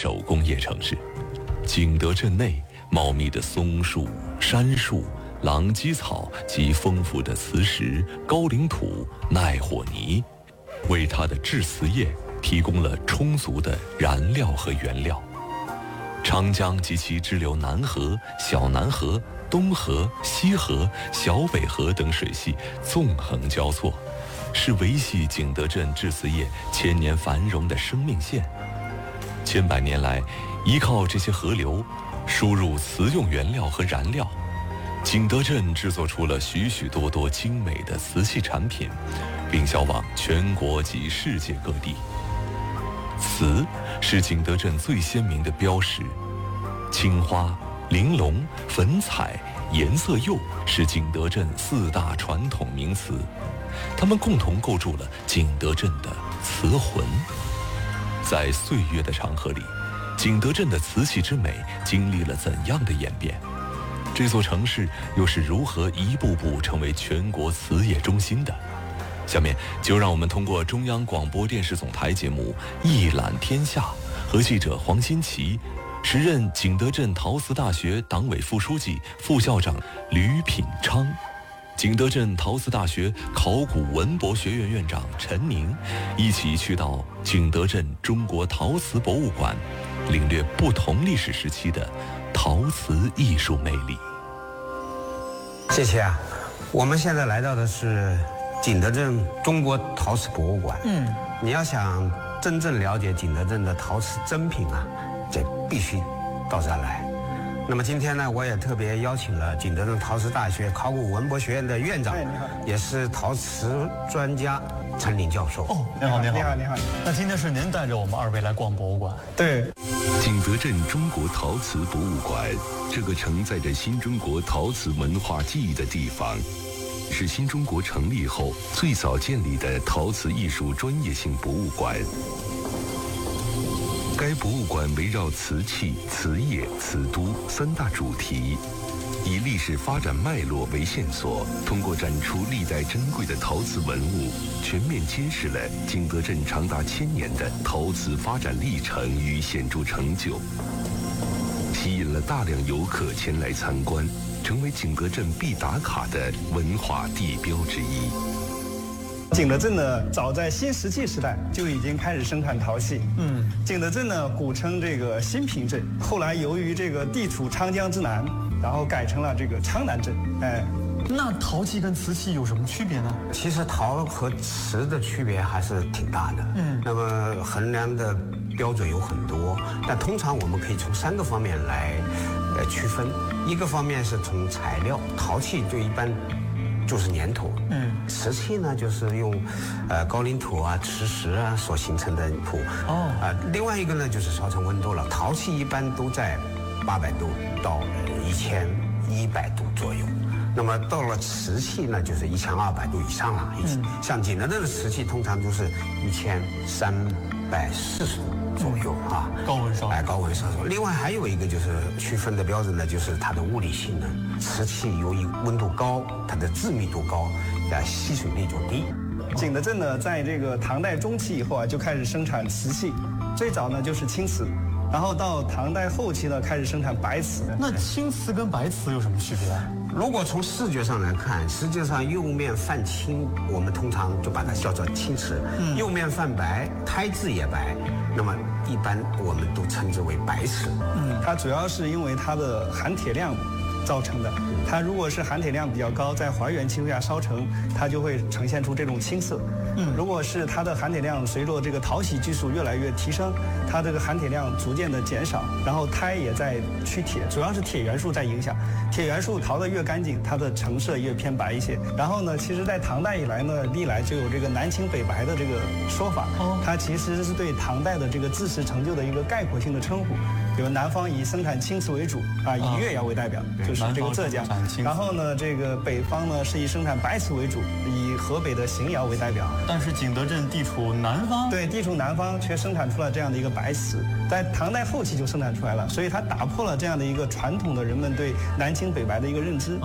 手工业城市。景德镇内茂密的松树、杉树、狼藉草及丰富的磁石、高岭土、耐火泥，为它的制瓷业提供了充足的燃料和原料。长江及其支流南河、小南河、东河、西河、小北河等水系纵横交错，是维系景德镇制瓷业千年繁荣的生命线。千百年来，依靠这些河流输入瓷用原料和燃料，景德镇制作出了许许多多精美的瓷器产品，并销往全国及世界各地。瓷是景德镇最鲜明的标识，青花、玲珑、粉彩、颜色釉是景德镇4大传统名词，它们共同构筑了景德镇的瓷魂。在岁月的长河里，景德镇的瓷器之美经历了怎样的演变？这座城市又是如何一步步成为全国瓷业中心的？下面就让我们通过中央广播电视总台节目《一览天下》和记者黄新奇，时任景德镇陶瓷大学党委副书记、副校长吕品昌，景德镇陶瓷大学考古文博学院院长陈宁，一起去到景德镇中国陶瓷博物馆，领略不同历史时期的陶瓷艺术魅力。 谢谢啊，我们现在来到的是景德镇中国陶瓷博物馆。你要想真正了解景德镇的陶瓷珍品啊，这必须到这儿来。那么今天呢，我也特别邀请了景德镇陶瓷大学考古文博学院的院长，也是陶瓷专家陈林教授。 哦，你好，你好， 你好，你好。 那今天是您带着我们2位来逛博物馆？ 对。 景德镇中国陶瓷博物馆，这个承载着新中国陶瓷文化记忆的地方，是新中国成立后最早建立的陶瓷艺术专业性博物馆。该博物馆围绕瓷器、瓷业、瓷都3大主题，以历史发展脉络为线索，通过展出历代珍贵的陶瓷文物，全面揭示了景德镇长达1000年的陶瓷发展历程与显著成就，吸引了大量游客前来参观，成为景德镇必打卡的文化地标之一。 景德镇呢，早在新石器时代就已经开始生产陶器。景德镇呢，古称这个新平镇，后来由于这个地处长江之南，然后改成了这个昌南镇。 那陶器跟瓷器有什么区别呢？ 其实陶和瓷的区别还是挺大的。那么衡量的标准有很多，但通常我们可以从3个方面来区分。一个方面是从材料，陶器就一般就是粘土。瓷器呢就是用高岭土啊、磁石啊所形成的土。另外一个呢就是烧成温度了。陶器一般都在800度到1100度左右。那么到了瓷器呢，就是1200度以上了。像景德镇的瓷器通常都是1340度左右啊， 高温烧。 高温烧出。另外还有一个就是区分的标准呢，就是它的物理性能。瓷器由于温度高，它的致密度高，吸水率就低。 景德镇呢，在这个唐代中期以后啊，就开始生产瓷器，最早呢就是青瓷。然后到唐代后期呢，开始生产白瓷。 那青瓷跟白瓷有什么区别？ 如果从视觉上来看，实际上釉面泛青，我们通常就把它叫做青瓷；釉面泛白，胎质也白，那么一般我们都称之为白瓷。 它主要是因为它的含铁量造成的。它如果是含铁量比较高，在还原情况下烧成，它就会呈现出这种青色。如果是它的含铁量随着这个陶洗技术越来越提升，它这个含铁量逐渐的减少，然后胎也在去铁，主要是铁元素在影响。铁元素陶得越干净，它的成色越偏白一些。然后呢，其实在唐代以来呢，历来就有这个南青北白的这个说法。它其实是对唐代的这个制瓷成就的一个概括性的称呼。比如南方以生产青瓷为主以越窑为代表，就是这个浙江。然后呢，这个北方呢是以生产白瓷为主，以河北的邢窑为代表。 但是景德镇地处南方， 对，地处南方却生产出了这样的一个白瓷，在唐代后期就生产出来了，所以它打破了这样的一个传统的人们对南青北白的一个认知。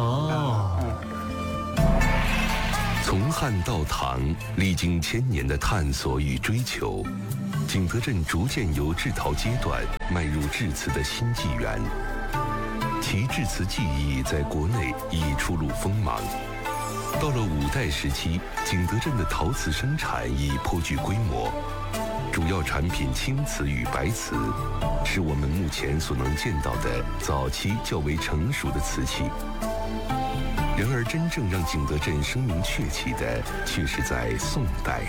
从汉到唐，历经1000年的探索与追求， 景德镇逐渐由制陶阶段迈入制瓷的新纪元，其制瓷技艺在国内已初露锋芒。到了5代时期，景德镇的陶瓷生产已颇具规模，主要产品青瓷与白瓷，是我们目前所能见到的早期较为成熟的瓷器。然而，真正让景德镇声名鹊起的，却是在宋代。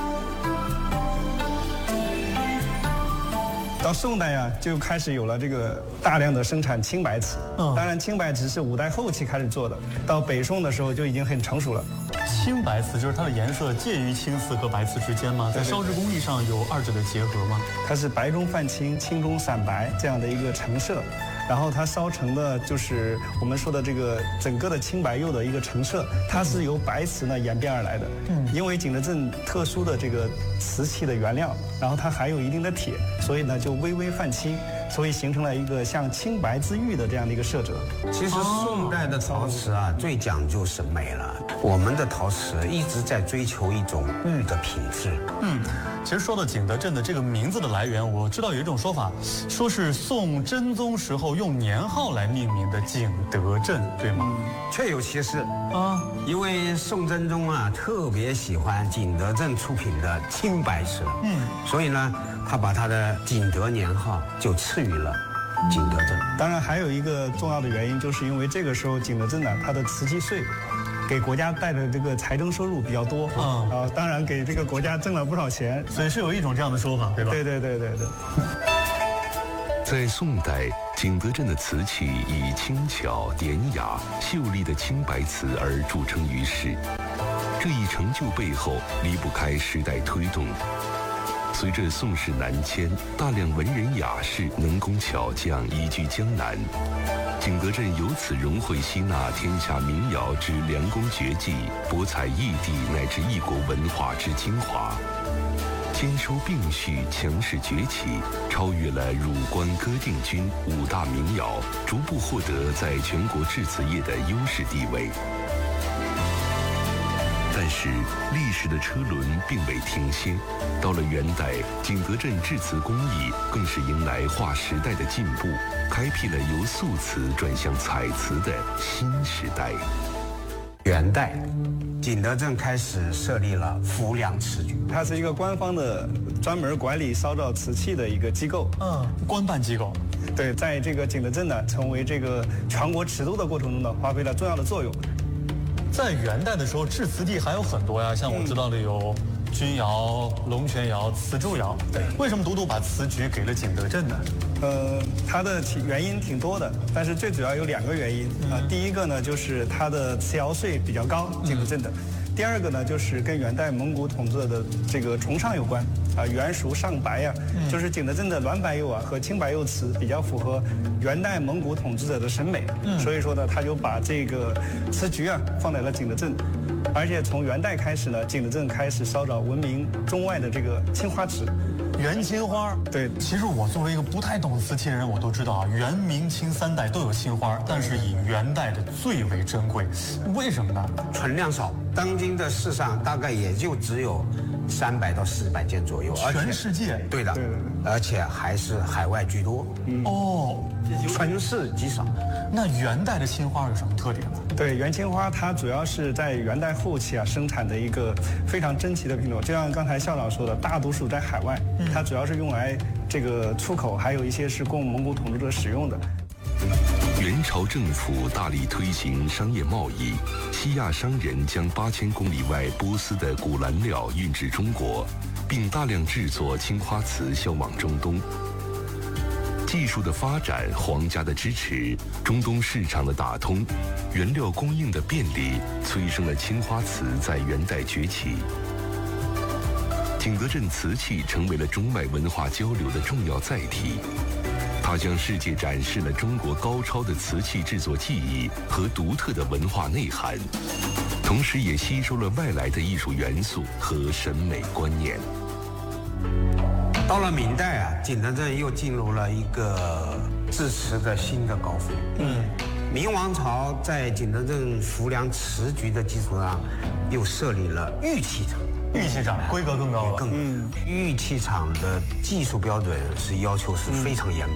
到宋代啊，就开始有了这个大量的生产青白瓷。当然，青白瓷是5代后期开始做的，到北宋的时候就已经很成熟了。 青白瓷就是它的颜色介于青瓷和白瓷之间吗？在烧制工艺上有2者的结合吗？ 它是白中泛青，青中散白这样的一个成色。然后它烧成的就是我们说的这个整个的青白釉的一个成色，它是由白瓷呢演变而来的。因为景德镇特殊的这个瓷器的原料，然后它含有一定的铁，所以呢就微微泛青，所以形成了一个像青白之玉的这样的一个色泽。 其实宋代的陶瓷啊，最讲究审美了。我们的陶瓷一直在追求一种玉的品质。 其实说到景德镇的这个名字的来源，我知道有一种说法，说是宋真宗时候用年号来命名的景德镇，对吗？ 确有其事啊，因为宋真宗啊特别喜欢景德镇出品的青白瓷，所以呢，他把他的景德年号就赐予了景德镇。 当然，还有一个重要的原因，就是因为这个时候景德镇呢，它的瓷器税给国家带的这个财政收入比较多，当然给这个国家挣了不少钱， 所以是有一种这样的说法，对吧？ 对。 在宋代，景德镇的瓷器以轻巧、典雅、秀丽的青白瓷而著称于世。这一成就背后离不开时代推动。随着宋室南迁，大量文人雅士、能工巧匠移居江南，景德镇由此融汇吸纳天下名窑之良工绝技，博采异地乃至异国文化之精华。兼收并蓄，强势崛起，超越了汝关歌定军5大名窑，逐步获得在全国制瓷业的优势地位。但是历史的车轮并未停歇，到了元代，景德镇制瓷工艺更是迎来划时代的进步，开辟了由素瓷转向彩瓷的新时代。 元代，景德镇开始设立了浮梁瓷局， 它是一个官方的专门管理烧造瓷器的一个机构， 官办机构。 对，在这个景德镇呢，成为这个全国尺度的过程中呢，发挥了重要的作用。 在元代的时候，制瓷地还有很多呀，像我知道的有钧窑、龙泉窑、瓷铸窑。 对， 为什么独独把瓷局给了景德镇呢？ 它的原因挺多的，但是最主要有2个原因啊。第一个呢，就是它的瓷窑税比较高，景德镇的。第二个呢，就是跟元代蒙古统治的这个崇尚有关啊，元熟上白呀，就是景德镇的软白釉啊和青白釉瓷比较符合元代蒙古统治者的审美，所以说呢，他就把这个瓷局啊放在了景德镇，而且从元代开始呢，景德镇开始烧造闻名中外的这个青花瓷。 元青花， 对， 其实我作为一个不太懂瓷器的人，我都知道啊，元、明、清3代都有青花，但是以元代的最为珍贵，为什么呢？ 存量少，当今的世上大概也就只有300到400件左右， 全世界？ 对的，而且还是海外居多。存世极少。 那元代的青花有什么特点呢？ 对，元青花它主要是在元代后期啊生产的一个非常珍奇的品种，就像刚才校长说的，大多数在海外，它主要是用来这个出口，还有一些是供蒙古统治者使用的。 元朝政府大力推行商业贸易，西亚商人将8000公里外波斯的古蓝料运至中国，并大量制作青花瓷销往中东。技术的发展，皇家的支持，中东市场的打通，原料供应的便利，催生了青花瓷在元代崛起。景德镇瓷器成为了中外文化交流的重要载体，它向世界展示了中国高超的瓷器制作技艺和独特的文化内涵，同时也吸收了外来的艺术元素和审美观念。 到了明代啊，景德镇又进入了一个制瓷的新的高峰。明王朝在景德镇浮梁瓷局的基础上，又设立了玉器城。 玉器厂规格更高了。 玉器厂的技术标准是要求是非常严格。